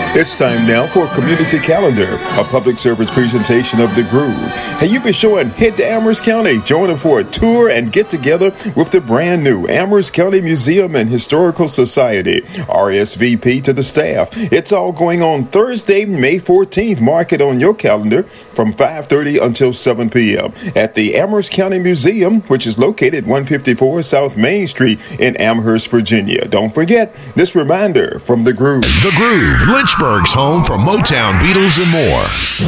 It's time now for Community Calendar, a public service presentation of The Groove. Hey, you be sure and head to Amherst County, join them for a tour and get together with the brand new Amherst County Museum and Historical Society. RSVP to the staff. It's all going on Thursday, May 14th. Mark it on your calendar from 5:30 until 7 p.m. at the Amherst County Museum, which is located 154 South Main Street in Amherst, Virginia. Don't forget this reminder from The Groove. The Groove, Lynchburg's home for Motown, Beatles, and more.